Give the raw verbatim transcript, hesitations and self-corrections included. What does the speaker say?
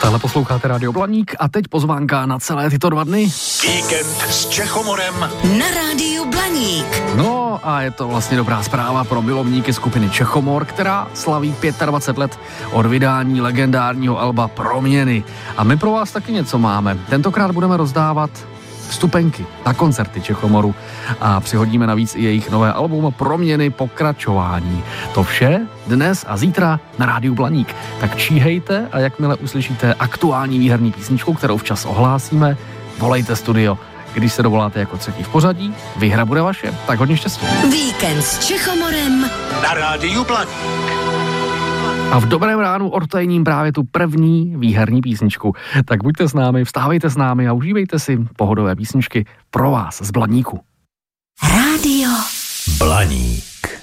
Stále posloucháte Rádio Blaník a teď pozvánka na celé tyto dva dny. Víkend s Čechomorem na Rádiu Blaník. No a je to vlastně dobrá zpráva pro milovníky skupiny Čechomor, která slaví dvacet pět let od vydání legendárního alba Proměny. A my pro vás taky něco máme. Tentokrát budeme rozdávat vstupenky na koncerty Čechomoru a přihodíme navíc i jejich nové album Proměny pokračování. To vše dnes a zítra na Rádiu Blaník. Tak číhejte a jakmile uslyšíte aktuální výherní písničku, kterou včas ohlásíme, volejte studio. Když se dovoláte jako třetí v pořadí, výhra bude vaše. Tak hodně štěstí. Víkend s Čechomorem na Rádiu Blaník. A v dobrém ránu odtajním právě tu první výherní písničku. Tak buďte s námi, vstávejte s námi a užívejte si pohodové písničky pro vás z Blaníku. Rádio Blaník.